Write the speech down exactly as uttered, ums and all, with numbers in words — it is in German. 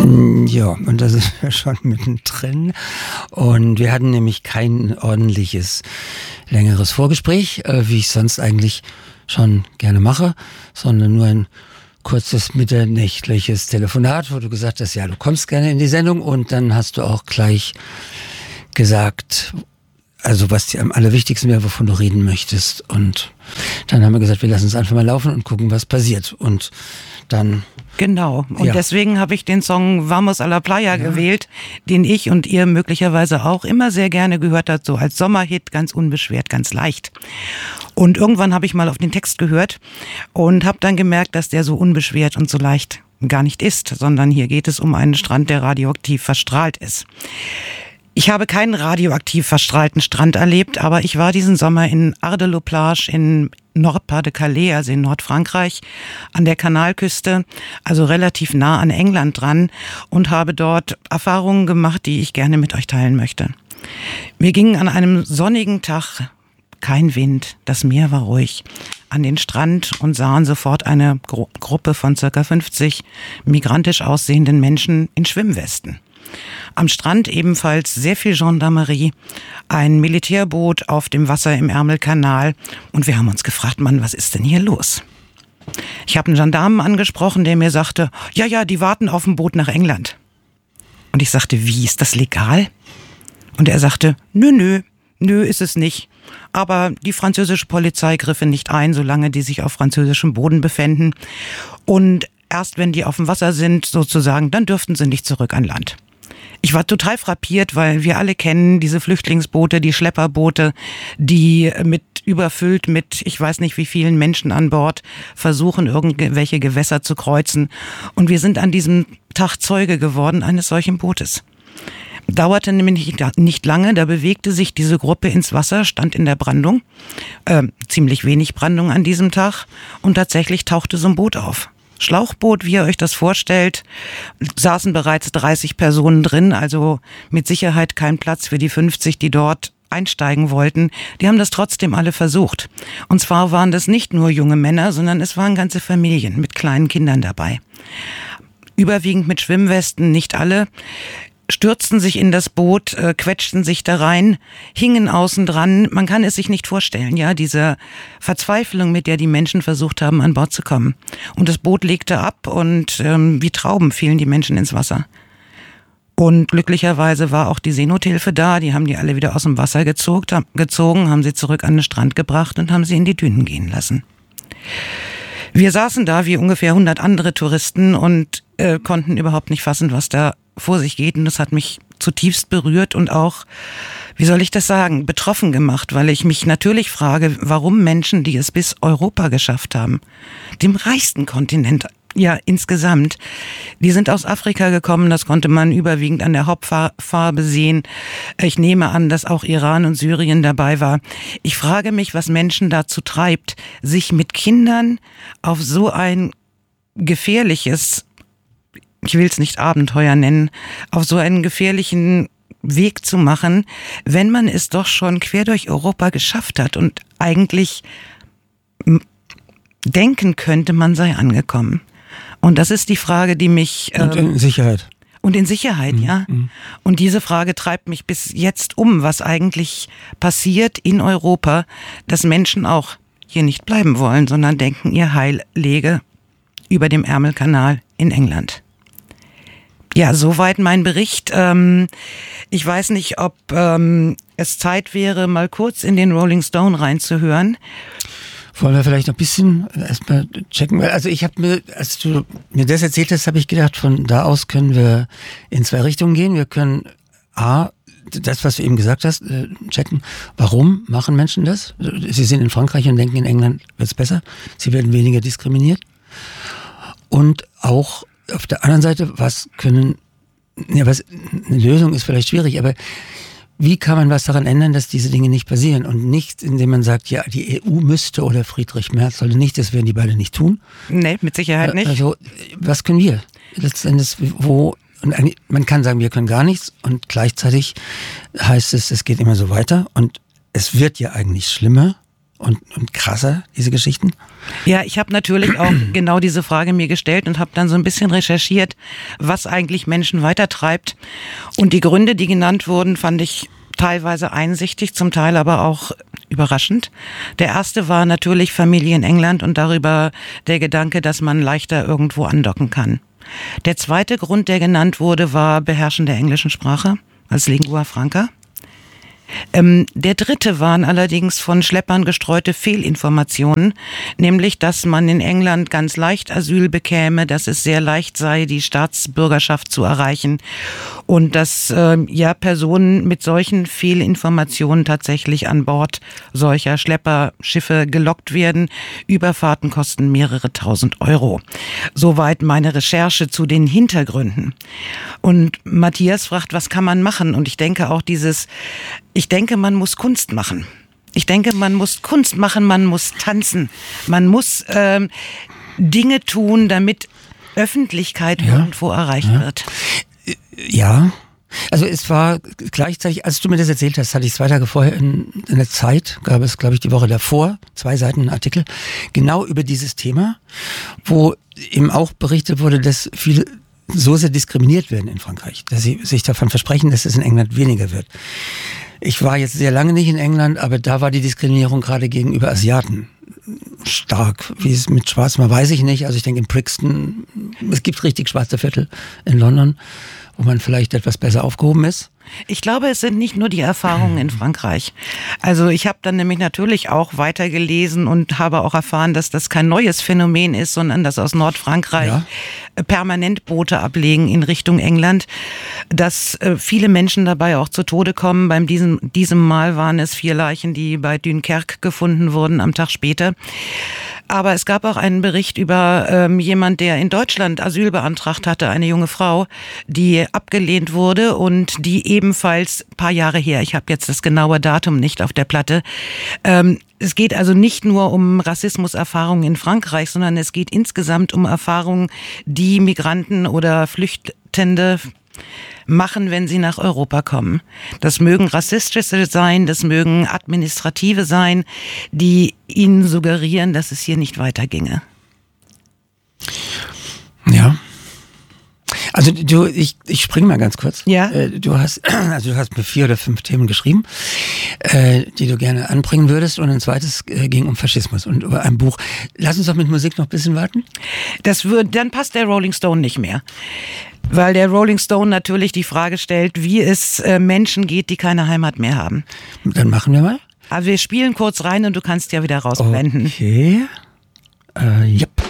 Ja, und da sind wir schon mittendrin. Und wir hatten nämlich kein ordentliches, längeres Vorgespräch, äh, wie ich sonst eigentlich schon gerne mache, sondern nur ein kurzes mitternächtliches Telefonat, wo du gesagt hast, ja, du kommst gerne in die Sendung, und dann hast du auch gleich gesagt, also was dir am allerwichtigsten wäre, wovon du reden möchtest. Und dann haben wir gesagt, wir lassen es einfach mal laufen und gucken, was passiert. Und dann... Genau. Und ja. deswegen habe ich den Song Vamos a la Playa ja. gewählt, den ich und ihr möglicherweise auch immer sehr gerne gehört habt, so als Sommerhit, ganz unbeschwert, ganz leicht. Und irgendwann habe ich mal auf den Text gehört und habe dann gemerkt, dass der so unbeschwert und so leicht gar nicht ist, sondern hier geht es um einen Strand, der radioaktiv verstrahlt ist. Ich habe keinen radioaktiv verstrahlten Strand erlebt, aber ich war diesen Sommer in Ardeloplage in Nord-Pas-de-Calais, also in Nordfrankreich, an der Kanalküste, also relativ nah an England dran, und habe dort Erfahrungen gemacht, die ich gerne mit euch teilen möchte. Wir gingen an einem sonnigen Tag, kein Wind, das Meer war ruhig, an den Strand und sahen sofort eine Gru- Gruppe von circa fünfzig migrantisch aussehenden Menschen in Schwimmwesten. Am Strand ebenfalls sehr viel Gendarmerie, ein Militärboot auf dem Wasser im Ärmelkanal, und wir haben uns gefragt, Mann, was ist denn hier los? Ich habe einen Gendarmen angesprochen, der mir sagte, ja, ja, die warten auf ein Boot nach England. Und ich sagte, wie, ist das legal? Und er sagte, nö, nö, nö ist es nicht. Aber die französische Polizei griffe nicht ein, solange die sich auf französischem Boden befänden. Und erst wenn die auf dem Wasser sind, sozusagen, dann dürften sie nicht zurück an Land. Ich war total frappiert, weil wir alle kennen diese Flüchtlingsboote, die Schlepperboote, die mit überfüllt mit, ich weiß nicht wie vielen Menschen an Bord, versuchen, irgendwelche Gewässer zu kreuzen. Und wir sind an diesem Tag Zeuge geworden eines solchen Bootes. Dauerte nämlich nicht lange, da bewegte sich diese Gruppe ins Wasser, stand in der Brandung, äh, ziemlich wenig Brandung an diesem Tag, und tatsächlich tauchte so ein Boot auf. Schlauchboot, wie ihr euch das vorstellt, saßen bereits dreißig Personen drin, also mit Sicherheit kein Platz für die fünfzig, die dort einsteigen wollten. Die haben das trotzdem alle versucht. Und zwar waren das nicht nur junge Männer, sondern es waren ganze Familien mit kleinen Kindern dabei. Überwiegend mit Schwimmwesten, nicht alle, stürzten sich in das Boot, äh, quetschten sich da rein, hingen außen dran. Man kann es sich nicht vorstellen, ja, diese Verzweiflung, mit der die Menschen versucht haben, an Bord zu kommen. Und das Boot legte ab, und ähm, wie Trauben fielen die Menschen ins Wasser. Und glücklicherweise war auch die Seenothilfe da. Die haben die alle wieder aus dem Wasser gezogen, gezogen, haben sie zurück an den Strand gebracht und haben sie in die Dünen gehen lassen. Wir saßen da wie ungefähr hundert andere Touristen und äh, konnten überhaupt nicht fassen, was da vor sich geht. Und das hat mich zutiefst berührt und auch, wie soll ich das sagen, betroffen gemacht, weil ich mich natürlich frage, warum Menschen, die es bis Europa geschafft haben, dem reichsten Kontinent, ja insgesamt, die sind aus Afrika gekommen, das konnte man überwiegend an der Hauptfarbe sehen. Ich nehme an, dass auch Iran und Syrien dabei war. Ich frage mich, was Menschen dazu treibt, sich mit Kindern auf so ein gefährliches, ich will es nicht Abenteuer nennen, auf so einen gefährlichen Weg zu machen, wenn man es doch schon quer durch Europa geschafft hat und eigentlich denken könnte, man sei angekommen. Und das ist die Frage, die mich... Und in ähm, Sicherheit. Und in Sicherheit, mhm. ja. Und diese Frage treibt mich bis jetzt um, was eigentlich passiert in Europa, dass Menschen auch hier nicht bleiben wollen, sondern denken, ihr Heil läge über dem Ärmelkanal in England. Ja, soweit mein Bericht. Ähm, ich weiß nicht, ob ähm, es Zeit wäre, mal kurz in den Rolling Stone reinzuhören. Wollen wir vielleicht noch ein bisschen erstmal checken? Also ich habe mir, als du mir das erzählt hast, habe ich gedacht, von da aus können wir in zwei Richtungen gehen. Wir können A, das, was du eben gesagt hast, checken. Warum machen Menschen das? Sie sind in Frankreich und denken, in England wird es besser. Sie werden weniger diskriminiert. Und auch auf der anderen Seite, was können, ja, was, eine Lösung ist vielleicht schwierig, aber wie kann man was daran ändern, dass diese Dinge nicht passieren? Und nicht, indem man sagt, ja, die E U müsste oder Friedrich Merz sollte nicht, das werden die beide nicht tun. Nee, mit Sicherheit nicht. Also, was können wir? Letztendlich, wo, und man kann sagen, wir können gar nichts, und gleichzeitig heißt es, es geht immer so weiter und es wird ja eigentlich schlimmer. und, und krasser, diese Geschichten? Ja, ich habe natürlich auch genau diese Frage mir gestellt und habe dann so ein bisschen recherchiert, was eigentlich Menschen weitertreibt. Und die Gründe, die genannt wurden, fand ich teilweise einsichtig, zum Teil aber auch überraschend. Der erste war natürlich Familie in England und darüber der Gedanke, dass man leichter irgendwo andocken kann. Der zweite Grund, der genannt wurde, war Beherrschen der englischen Sprache als Lingua Franca. Ähm, der dritte waren allerdings von Schleppern gestreute Fehlinformationen, nämlich, dass man in England ganz leicht Asyl bekäme, dass es sehr leicht sei, die Staatsbürgerschaft zu erreichen und dass äh, ja Personen mit solchen Fehlinformationen tatsächlich an Bord solcher Schlepperschiffe gelockt werden. Überfahrten kosten mehrere tausend Euro. Soweit meine Recherche zu den Hintergründen. Und Matthias fragt, was kann man machen? Und ich denke auch dieses Ich denke, man muss Kunst machen. Ich denke, man muss Kunst machen, man muss tanzen. Man muss ähm, Dinge tun, damit Öffentlichkeit ja. irgendwo erreicht ja. wird. Ja, also es war gleichzeitig, als du mir das erzählt hast, hatte ich zwei Tage vorher in, in der Zeit, gab es, glaube ich, die Woche davor, zwei Seiten Artikel, genau über dieses Thema, wo eben auch berichtet wurde, dass viele so sehr diskriminiert werden in Frankreich, dass sie sich davon versprechen, dass es in England weniger wird. Ich war jetzt sehr lange nicht in England, aber da war die Diskriminierung gerade gegenüber Asiaten stark. Wie es mit Schwarz war, weiß ich nicht. Also ich denke in Brixton, es gibt richtig schwarze Viertel in London, wo man vielleicht etwas besser aufgehoben ist. Ich glaube, es sind nicht nur die Erfahrungen in Frankreich. Also ich habe dann nämlich natürlich auch weitergelesen und habe auch erfahren, dass das kein neues Phänomen ist, sondern dass aus Nordfrankreich ja. permanent Boote ablegen in Richtung England, dass äh, viele Menschen dabei auch zu Tode kommen. Beim diesem, diesem Mal waren es vier Leichen, die bei Dunkerque gefunden wurden am Tag später. Aber es gab auch einen Bericht über ähm, jemand, der in Deutschland Asyl beantragt hatte, eine junge Frau, die abgelehnt wurde und die ebenfalls ein paar Jahre her, ich habe jetzt das genaue Datum nicht auf der Platte, ähm, es geht also nicht nur um Rassismuserfahrungen in Frankreich, sondern es geht insgesamt um Erfahrungen, die Migranten oder Flüchtende machen, wenn sie nach Europa kommen. Das mögen rassistische sein, das mögen administrative sein, die ihnen suggerieren, dass es hier nicht weiterginge. Ja. Also du, ich, ich springe mal ganz kurz. Ja. Du hast, also du hast mir vier oder fünf Themen geschrieben, die du gerne anbringen würdest, und ein zweites ging um Faschismus und über ein Buch. Lass uns doch mit Musik noch ein bisschen warten. Das würde, dann passt der Rolling Stone nicht mehr. Weil der Rolling Stone natürlich die Frage stellt, wie es äh, Menschen geht, die keine Heimat mehr haben. Dann machen wir mal. Aber wir spielen kurz rein und du kannst ja wieder rausblenden. Okay. Äh, yep.